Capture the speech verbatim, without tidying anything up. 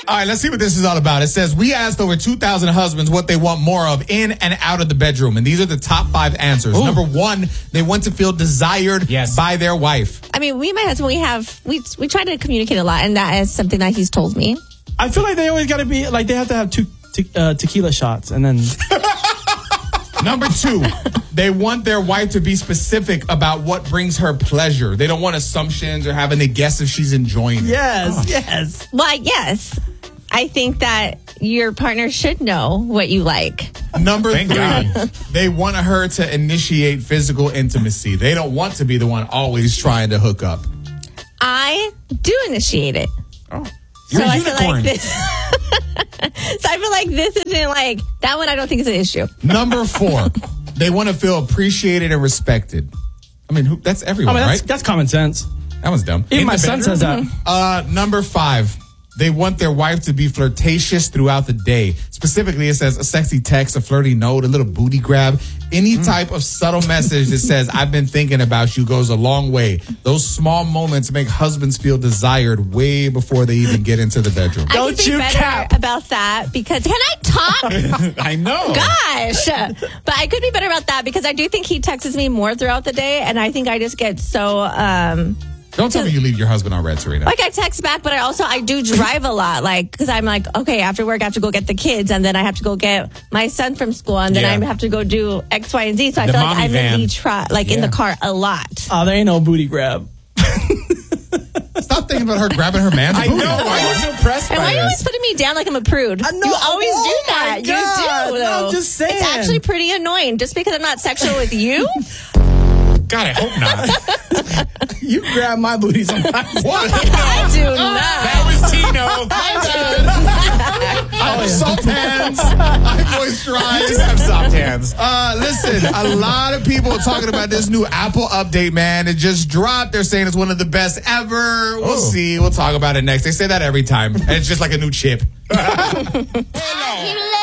All right, let's see what this is all about. It says, we asked over two thousand husbands what they want more of in and out of the bedroom. And these are the top five answers. Ooh. Number one, they want to feel desired yes. by their wife. I mean, we, my husband, we have, we, we try to communicate a lot. And that is something that he's told me. I feel like they always got to be, like, they have to have two te- uh, tequila shots and then... Number two, they want their wife to be specific about what brings her pleasure. They don't want assumptions or having to guess if she's enjoying it. Yes, oh. yes. Well, yes. I think that your partner should know what you like. Number Thank three, God. They want her to initiate physical intimacy. They don't want to be the one always trying to hook up. I do initiate it. Oh. So I feel like this. so I feel like this isn't like that one. I don't think is an issue. Number four, they want to feel appreciated and respected. I mean, who, that's everyone, I mean, that's, right? That's common sense. That one's dumb. Even In my son says that. Uh, number five. They want their wife to be flirtatious throughout the day. Specifically, it says a sexy text, a flirty note, a little booty grab. Any mm. type of subtle message that says, I've been thinking about you goes a long way. Those small moments make husbands feel desired way before they even get into the bedroom. I Don't could be you better cap. about that because, can I talk? I know. Gosh. But I could be better about that because I do think he texts me more throughout the day. And I think I just get so... Um, Don't tell me you leave your husband on red, Serena. Like, I text back, but I also, I do drive a lot. Like, because I'm like, okay, after work, I have to go get the kids, and then I have to go get my son from school, and then yeah. I have to go do X, Y, and Z. So I the feel like I'm van. in the try, like yeah. in the car a lot. Oh, there ain't no booty grab. Stop thinking about her grabbing her man's I booty. know. Why are you so pressed And by why are you this? always putting me down like I'm a prude? I know. You always Oh do that. my You God. do, No, though. I'm just saying. It's actually pretty annoying. Just because I'm not sexual with you. God, I hope not. You grab my booty sometimes. What? I do not. That was Tino. I have soft hands. I moisturize. You do have soft hands. Uh, listen, a lot of people are talking about this new Apple update, man. It just dropped. They're saying it's one of the best ever. We'll Oh. see. We'll talk about it next. They say that every time. And it's just like a new chip.